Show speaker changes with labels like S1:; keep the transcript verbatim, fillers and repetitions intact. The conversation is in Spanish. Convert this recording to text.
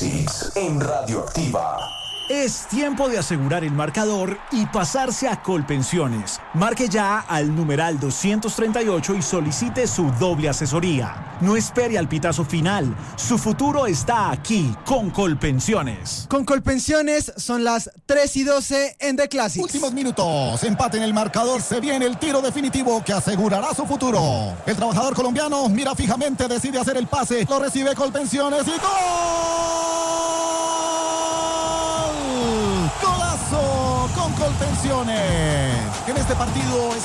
S1: Oasis en Radioactiva.
S2: Es tiempo de asegurar el marcador y pasarse a Colpensiones. Marque ya al numeral doscientos treinta y ocho y solicite su doble asesoría. No espere al pitazo final. Su futuro está aquí con Colpensiones.
S3: Con Colpensiones son las tres y doce en The Classics.
S4: Últimos minutos. Empate en el marcador. Se viene el tiro definitivo que asegurará su futuro. El trabajador colombiano mira fijamente, decide hacer el pase. Lo recibe Colpensiones y ¡gol! ¡Golazo con Colpensiones! En este partido